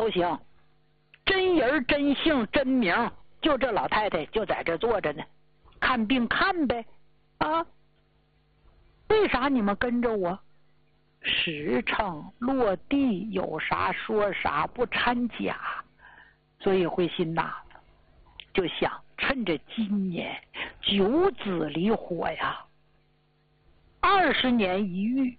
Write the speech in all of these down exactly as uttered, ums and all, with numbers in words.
都行，真人真姓真名，就这老太太就在这坐着呢，看病看呗啊！为啥你们跟着我？实诚落地，有啥说啥，不掺假。所以慧心呐，就想趁着今年九子离火呀，二十年一遇，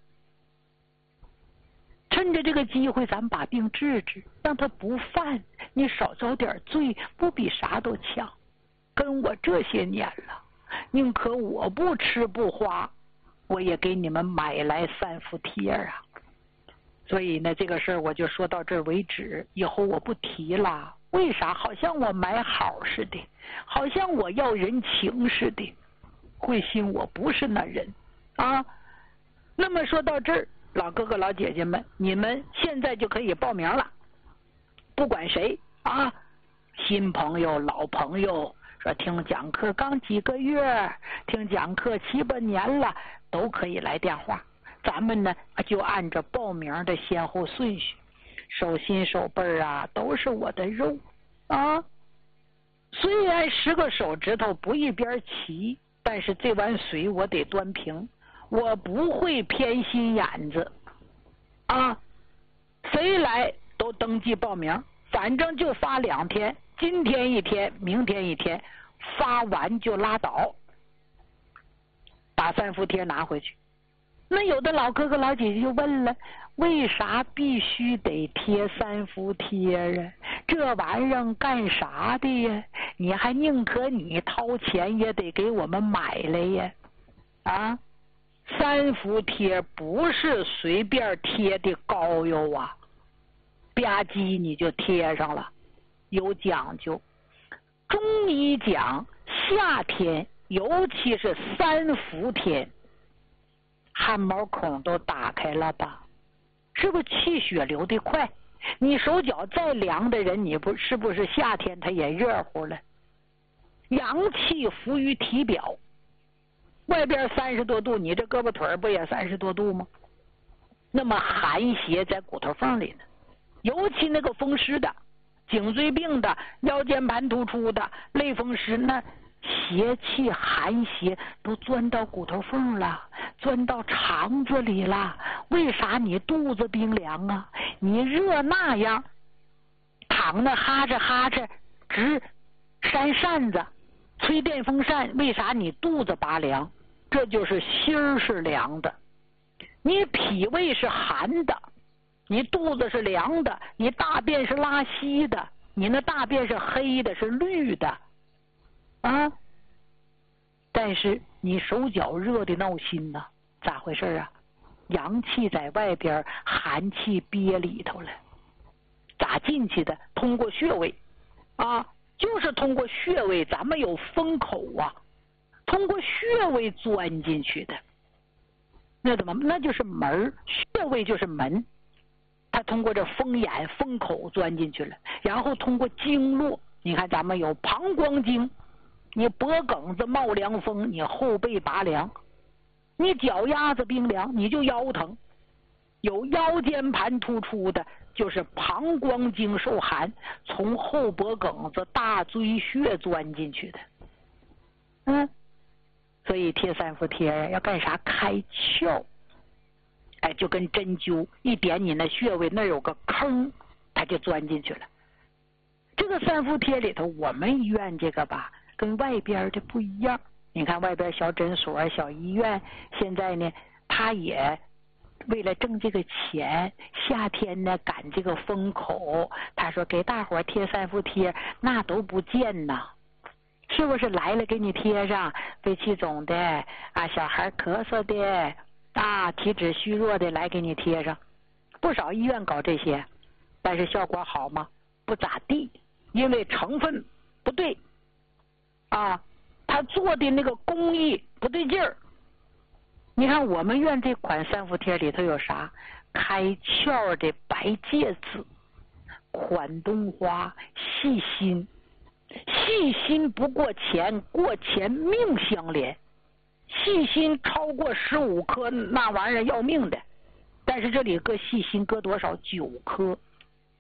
趁着这个机会，咱把病治治，让他不犯，你少遭点罪，不比啥都强。跟我这些年了，宁可我不吃不花，我也给你们买来三伏贴啊。所以呢，这个事儿我就说到这儿为止，以后我不提了。为啥？好像我买好似的，好像我要人情似的。慧心，我不是那人啊。那么说到这儿，老哥哥老姐姐们，你们现在就可以报名了，不管谁啊，新朋友老朋友，说听讲课刚几个月，听讲课七八年了，都可以来电话。咱们呢就按照报名的先后顺序，手心手背啊都是我的肉啊。虽然十个手指头不一边齐，但是这碗水我得端平，我不会偏心眼子啊。谁来都登记报名，反正就发两天，今天一天，明天一天，发完就拉倒，把三伏贴拿回去。那有的老哥哥老姐姐就问了，为啥必须得贴三伏贴啊？这玩意儿干啥的呀？你还宁可你掏钱也得给我们买来呀？啊，三伏贴不是随便贴的膏药啊，吧唧你就贴上了，有讲究。中医讲夏天，尤其是三伏天，汗毛孔都打开了吧，是不是气血流得快？你手脚再凉的人，你不是不是夏天他也热乎了？阳气浮于体表，外边三十多度，你这胳膊腿不也三十多度吗？那么寒邪在骨头缝里呢，尤其那个风湿的、颈椎病的、腰间盘突出的、类风湿，那邪气寒邪都钻到骨头缝了，钻到肠子里了。为啥你肚子冰凉啊？你热那样，躺那哈着哈着，直扇扇子，吹电风扇，为啥你肚子拔凉？这就是心儿是凉的，你脾胃是寒的，你肚子是凉的，你大便是拉稀的，你那大便是黑的，是绿的啊。但是你手脚热的闹心呐，咋回事啊？阳气在外边，寒气憋里头了，咋进去的？通过穴位啊，就是通过穴位，咱们有风口啊，通过穴位钻进去的。那怎么？那就是门，穴位就是门，它通过这风眼、风口钻进去了，然后通过经络，你看咱们有膀胱经。你脖梗子冒凉风，你后背拔凉；你脚丫子冰凉，你就腰疼。有腰间盘突出的，就是膀胱经受寒，从后脖梗子、大椎穴钻进去的。嗯，所以贴三伏贴要干啥？开窍。哎，就跟针灸一点你那穴位那有个坑，它就钻进去了。这个三伏贴里头，我们医院这个吧，跟外边的不一样。你看外边小诊所、小医院，现在呢，他也为了挣这个钱，夏天呢赶这个风口，他说给大伙贴三伏贴，那都不见呐，是不是？来了给你贴上，肺气肿的啊，小孩咳嗽的啊，体脂虚弱的来给你贴上。不少医院搞这些，但是效果好吗？不咋地，因为成分不对啊，他做的那个工艺不对劲儿。你看我们院这款三伏贴里头有啥？开窍的白芥子、款冬花、细心。细心不过钱，过钱命相连。细心超过十五颗，那玩意儿要命的。但是这里搁细心搁多少？九颗。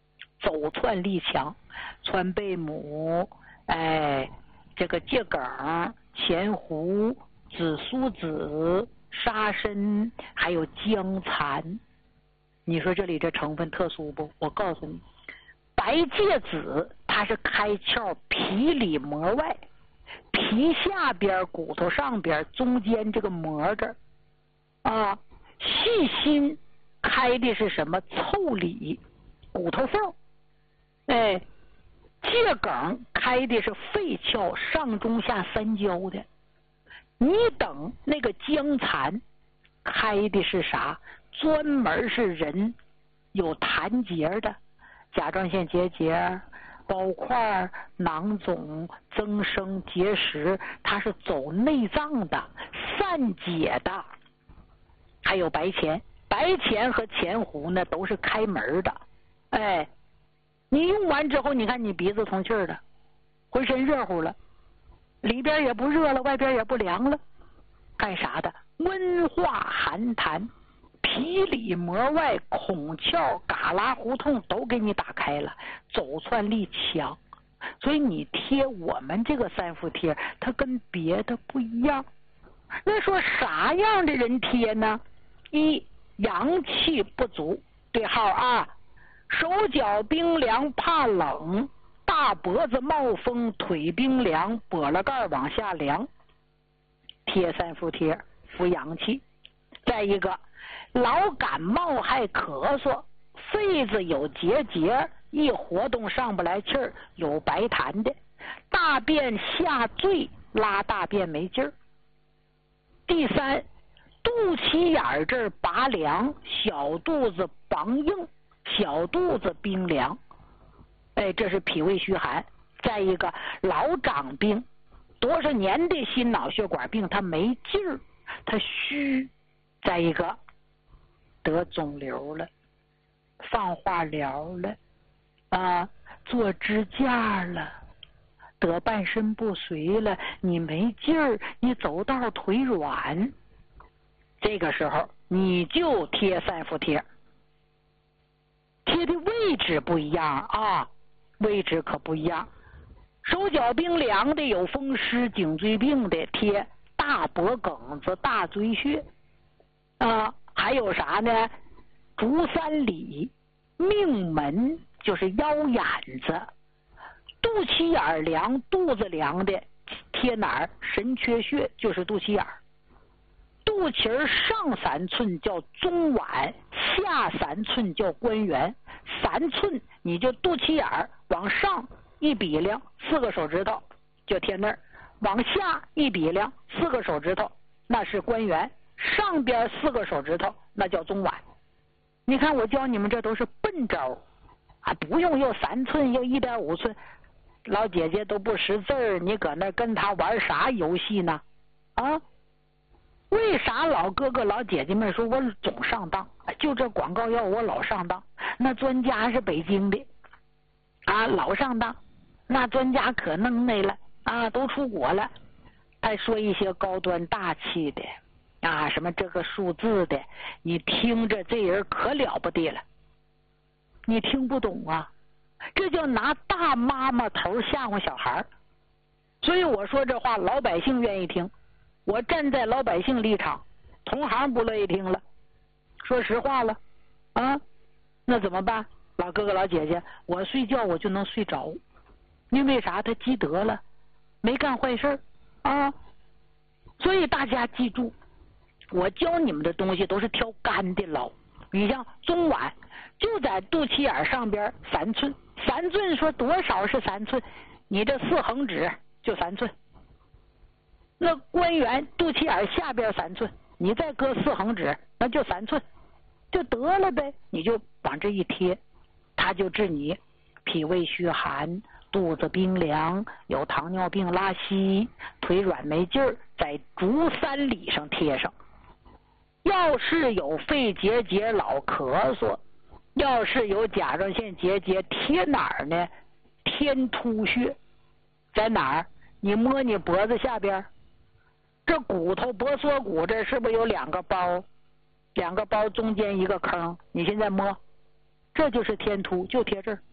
走窜力强，川贝母，哎，这个桔梗、前胡、紫苏子、沙参，还有姜蚕。你说这里这成分特殊不？我告诉你，白芥子它是开窍皮里膜外，皮下边、骨头上边、中间这个膜这儿啊，细心开的是什么？腠理、骨头缝。哎，桔梗开的是肺窍上中下三焦的。你等那个姜蚕开的是啥？专门是人有痰结的，甲状腺结节、包块、囊肿、增生、结石，它是走内脏的、散解的。还有白钱，白钱和前胡呢都是开门的。哎，你用完之后，你看你鼻子通气儿了，浑身热乎了，里边也不热了，外边也不凉了，干啥的？温化寒痰，皮里膜外孔窍旮旯胡同都给你打开了，走窜力强。所以你贴我们这个三伏贴，它跟别的不一样。那说啥样的人贴呢？一，阳气不足，对号二，手脚冰凉怕冷，大脖子冒风，腿冰凉，脖了盖往下凉，贴三伏贴扶阳气。再一个，老感冒还咳嗽，肺子有结节，一活动上不来气儿，有白痰的，大便下坠，拉大便没劲儿。第三，肚脐眼这儿拔凉，小肚子梆硬，小肚子冰凉，哎，这是脾胃虚寒。再一个，老长病，多少年的心脑血管病，他没劲儿，他虚。再一个，得肿瘤了，放化疗了，啊，做支架了，得半身不遂了，你没劲儿，你走道腿软，这个时候你就贴三伏贴。贴的位置不一样啊，位置可不一样。手脚冰凉的，有风湿颈椎病的，贴大脖梗子、大椎穴啊，还有啥呢？足三里、命门就是腰眼子，肚脐眼凉、肚子凉的贴哪儿？神阙穴就是肚脐眼。肚脐上三寸叫中脘，下三寸叫关元。三寸你就肚脐眼往上一比量，四个手指头就贴那儿；往下一比量，四个手指头那是关元；上边四个手指头那叫中脘。你看我教你们这都是笨招啊，不用又三寸又一点五寸，老姐姐都不识字儿，你搁那跟他玩啥游戏呢？啊？为啥老哥哥老姐姐们说我总上当？就这广告药我老上当。那专家是北京的啊，老上当。那专家可能耐了啊，都出国了。还说一些高端大气的啊，什么这个数字的，你听着这人可了不得了。你听不懂啊，这叫拿大妈妈头吓唬小孩。所以我说这话老百姓愿意听，我站在老百姓立场，同行不乐意听了。说实话了啊，那怎么办？老哥哥老姐姐，我睡觉我就能睡着，因为啥？他积德了，没干坏事啊。所以大家记住，我教你们的东西都是挑干的捞。你像中脘就在肚脐眼上边三寸，三寸说多少是三寸？你这四横指就三寸。那关元肚脐眼下边三寸，你再搁四横指，那就三寸，就得了呗。你就往这一贴，它就治你脾胃虚寒、肚子冰凉、有糖尿病拉稀、腿软没劲儿，在足三里上贴上。要是有肺结节、老咳嗽，要是有甲状腺结节，贴哪儿呢？天突穴在哪儿？你摸你脖子下边，这骨头脖锁骨这是不是有两个包？两个包中间一个坑，你现在摸，这就是天突，就贴这儿。